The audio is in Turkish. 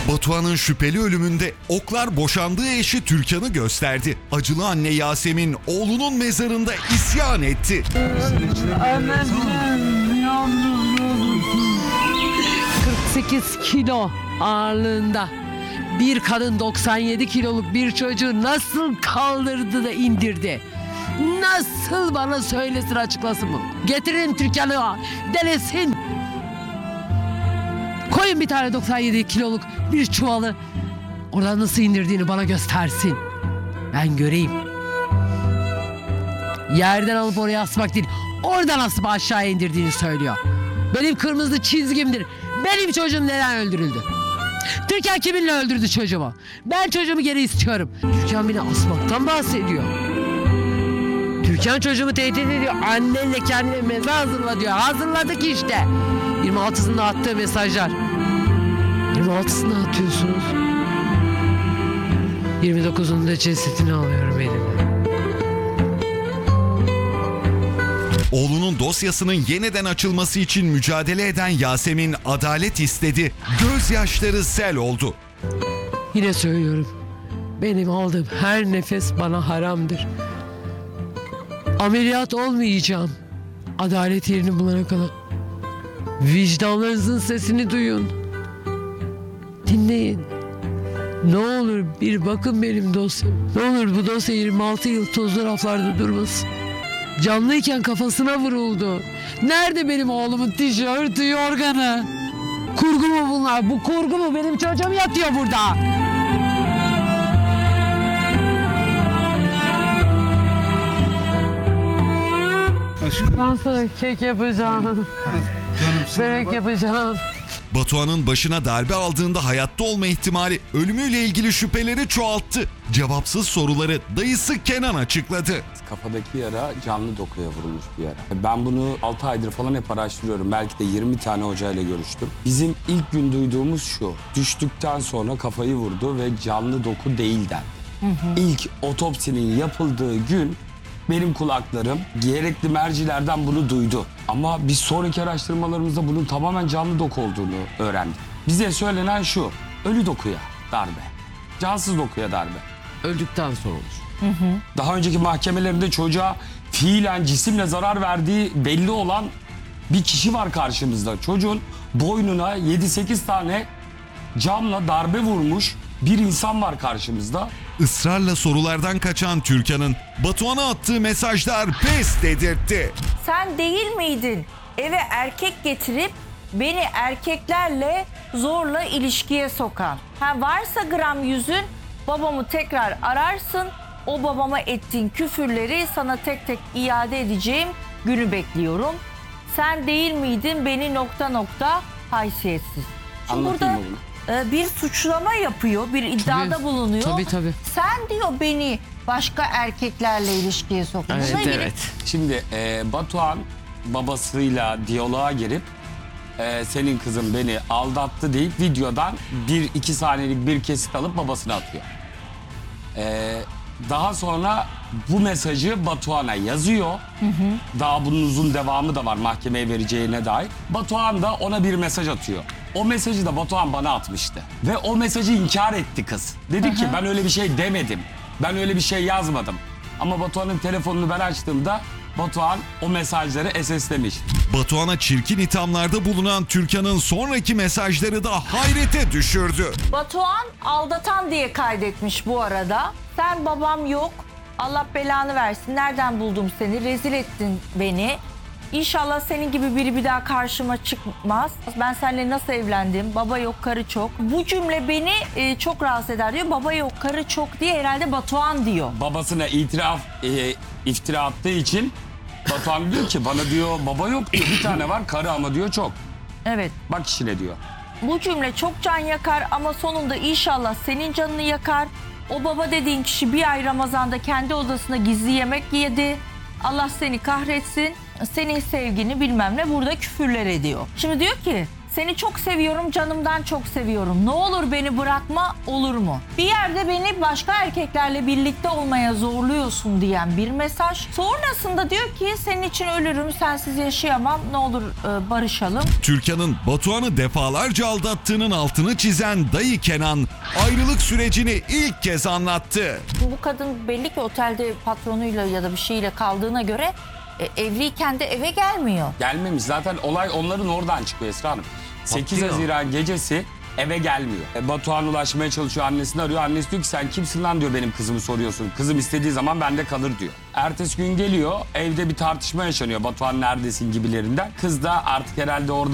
Batuhan'ın şüpheli ölümünde oklar boşandığı eşi Türkan'ı gösterdi. Acılı anne Yasemin oğlunun mezarında isyan etti. Anneciğim, yalnız 48 kilo ağırlığında bir kadın 97 kiloluk bir çocuğu nasıl kaldırdı da indirdi? Nasıl, bana söylesin, açıklasın bunu. Getirin Türkan'ı, denesin. Koyun bir tane 97 kiloluk bir çuvalı. Oradan nasıl indirdiğini bana göstersin. Ben göreyim. Yerden alıp oraya asmak değil, oradan asıp aşağıya indirdiğini söylüyor. Benim kırmızı çizgimdir. Benim çocuğum neden öldürüldü? Türkan kiminle öldürdü çocuğumu? Ben çocuğumu geri istiyorum. Türkan beni asmaktan bahsediyor. Türkan çocuğumu tehdit ediyor. Annenle kendine mezar hazırla diyor. Hazırladık işte. 26'sında attığı mesajlar. 26'sında atıyorsunuz. 29'unda cesetini alıyorum elime. Oğlunun dosyasının yeniden açılması için mücadele eden Yasemin adalet istedi. Gözyaşları sel oldu. Yine söylüyorum. Benim aldığım her nefes bana haramdır. Ameliyat olmayacağım. Adalet yerini bulana kadar. Vicdanlarınızın sesini duyun. Dinleyin. Ne olur bir bakın benim dosyam. Ne olur bu dosya 26 yıl tozlu raflarda durmasın. Canlıyken kafasına vuruldu. Nerede benim oğlumun tişörtü, yorganı? Kurgu mu bunlar? Bu kurgu mu? Benim çocuğum yatıyor burada. Aşkım. Ben sana kek yapacağım. Börek yapacağım. Batuhan'ın başına darbe aldığında hayatta olma ihtimali ölümüyle ilgili şüpheleri çoğalttı. Cevapsız soruları dayısı Kenan açıkladı. Kafadaki yara canlı dokuya vurulmuş bir yara. Ben bunu 6 aydır falan hep araştırıyorum. Belki de 20 tane hocayla görüştüm. Bizim ilk gün duyduğumuz şu: düştükten sonra kafayı vurdu ve canlı doku değil dendi. İlk otopsinin yapıldığı gün benim kulaklarım gerekli mercilerden bunu duydu. Ama biz sonraki araştırmalarımızda bunun tamamen canlı doku olduğunu öğrendik. Bize söylenen şu: ölü dokuya darbe, cansız dokuya darbe. Öldükten sonra olur. Daha önceki mahkemelerinde çocuğa fiilen cisimle zarar verdiği belli olan bir kişi var karşımızda. Çocuğun boynuna 7-8 tane camla darbe vurmuş bir insan var karşımızda. Israrla sorulardan kaçan Türkan'ın Batuhan'a attığı mesajlar pes dedirtti. Sen değil miydin eve erkek getirip beni erkeklerle zorla ilişkiye sokan? Ha, varsa gram yüzün, babamı tekrar ararsın. O babama ettiğin küfürleri sana tek tek iade edeceğim günü bekliyorum. Sen değil miydin beni ... haysiyetsiz. Şimdi Anlatayım burada mı bunu? bir suçlama yapıyor, bir iddiada bulunuyor. Tabii. Sen diyor beni başka erkeklerle ilişkiye soktun. Evet, Buna evet. Şimdi Batuhan babasıyla diyaloğa girip senin kızın beni aldattı deyip videodan 1-2 saniyelik bir kesit alıp babasına atıyor. Daha sonra bu mesajı Batuhan'a yazıyor. Daha bunun uzun devamı da var mahkemeye vereceğine dair. Batuhan da ona bir mesaj atıyor. O mesajı da Batuhan bana atmıştı. Ve o mesajı inkar etti kız. Dedi ki ben öyle bir şey demedim. Ben öyle bir şey yazmadım. Ama Batuhan'ın telefonunu ben açtığımda Batuhan o mesajları SS'lemiş. Batuhan'a çirkin ithamlarda bulunan Türkan'ın sonraki mesajları da hayrete düşürdü. Batuhan aldatan diye kaydetmiş bu arada. Sen babam yok. Allah belanı versin. Nereden buldum seni? Rezil ettin beni. İnşallah senin gibi biri bir daha karşıma çıkmaz. Ben seninle nasıl evlendim? Baba yok, karı çok. Bu cümle beni çok rahatsız eder diyor. Baba yok, karı çok diye herhalde Batuhan diyor. Babasına iftira attığı için Batuhan diyor ki bana diyor baba yok diyor. Bir tane var karı ama diyor çok. Evet. Bak işine diyor. Bu cümle çok can yakar ama sonunda inşallah senin canını yakar. O baba dediğin kişi bir ay Ramazan'da kendi odasına gizli yemek yedi. Allah seni kahretsin. Senin sevgini bilmem ne burada küfürler ediyor. Şimdi diyor ki Seni çok seviyorum, canımdan çok seviyorum. Ne olur beni bırakma, olur mu? Bir yerde beni başka erkeklerle birlikte olmaya zorluyorsun diyen bir mesaj. Sonrasında diyor ki senin için ölürüm, sensiz yaşayamam, ne olur barışalım. Türkan'ın Batuhan'ı defalarca aldattığının altını çizen dayı Kenan ayrılık sürecini ilk kez anlattı. Bu kadın belli ki otelde patronuyla ya da bir şeyle kaldığına göre evliyken de eve gelmiyor. Gelmemiş. Zaten olay onların oradan çıkıyor Esra Hanım. 8 Haziran gecesi eve gelmiyor. Batuhan ulaşmaya çalışıyor, annesini arıyor. Annesi diyor ki sen kimsin lan diyor, benim kızımı soruyorsun. Kızım istediği zaman bende kalır diyor. Ertesi gün geliyor, evde bir tartışma yaşanıyor. Batuhan neredesin gibilerinden. Kız da artık herhalde orada